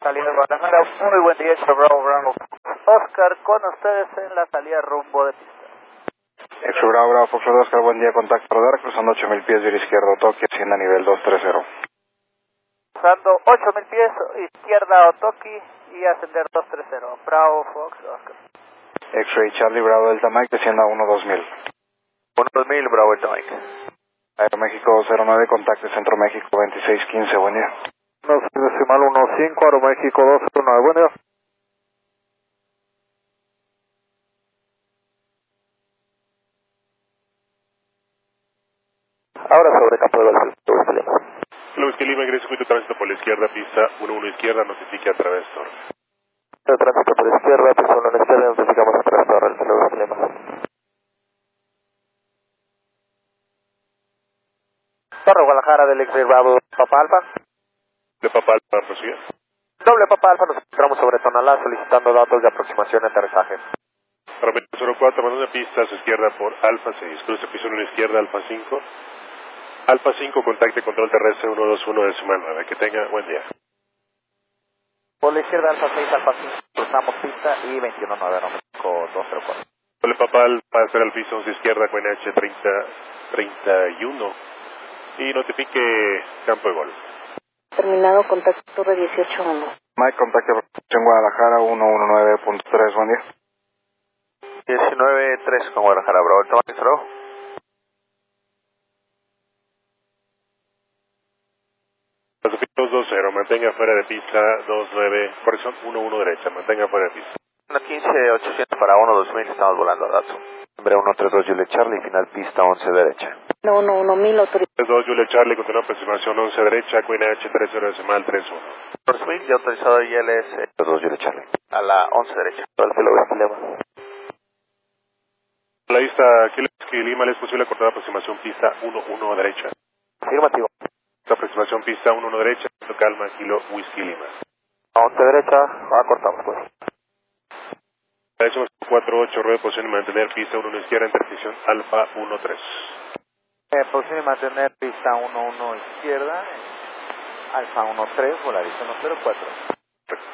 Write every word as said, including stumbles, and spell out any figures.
Salida de Guadalajara, muy buen día, Bravo, Bravo. Oscar, con ustedes en la salida rumbo de pista. Exo Bravo, Bravo, Foxtrot Oscar, buen día, contacto radar, cruzando ocho mil pies de izquierdo, Toki, hacienda nivel dos tres cero. Cruzando ocho mil pies, izquierda Otoki y ascender dos tres cero. Bravo, Fox, Oscar. X-Ray Charlie, Bravo, Delta Mike, hacienda uno dos mil. uno dos mil, Bravo, Delta Mike. Aeroméxico cero nueve, contacto Centro México veintiséis quince, buen día. uno decimal uno cinco, Aeroméxico dos cero nueve, buen día. Ahora sobre campo de Golfo, Whisky Lima. Whisky Lima, ingresa circuito tránsito por la izquierda, pista uno uno izquierda, notifique a través torre. De tránsito por la izquierda, pista uno a la izquierda, notificamos a través torre, el Whisky Lima. Torre Guadalajara del X-Ray Bravo, Papa Alfa. De Papa Alfa, prosiga. Doble Papa Alfa, nos encontramos sobre Tonalá solicitando datos de aproximación y aterrizaje. Romeo cero cuatro, mandando una pista a su izquierda por Alfa seis, cruce piso uno a la izquierda, Alfa cinco. Alfa cinco, contacte control terrestre uno dos uno decimal nueve, que tenga buen día. Por la izquierda, Alfa seis, Alfa cinco, cruzamos pista y veintiuno nueve, Aeroméxico dos cero cuatro. Doble Papa Alfa, hacer al piso once izquierda, con H treinta, treinta y uno. Y notifique campo de gol. Terminado, contacto torre dieciocho uno. Mike, contacto en Guadalajara uno uno nueve punto tres, buen día. diecinueve tres con Guadalajara, Bravo, el tamaño cero. dos dos cero, mantenga fuera de pista dos nueve, corrección uno uno derecha, mantenga fuera de pista. uno quince ochocientos para uno dos mil, estamos volando a dato. Nombre uno tres dos Juliet Charlie, final pista once derecha. uno uno uno mil, autorizado. tres dos Juliet Charlie, continúa aproximación once derecha, Queen H tres cero decimal tres uno. dos mil, ya autorizado I L S tres dos Juliet Charlie. A la once derecha. Todo el cielo Whisky Lima. A la vista, Whisky Lima, ¿le es posible cortar aproximación pista uno uno derecha? Afirmativo. Aproximación pista uno uno derecha, calma, kilo Whisky Lima. once derecha, ah, cortamos pues. Hecho cuatro ocho, rueda de posición y mantener pista uno uno izquierda, intersección Alfa uno tres. Eh, posición y mantener pista uno uno izquierda, Alfa uno tres, Volaris uno cero cuatro.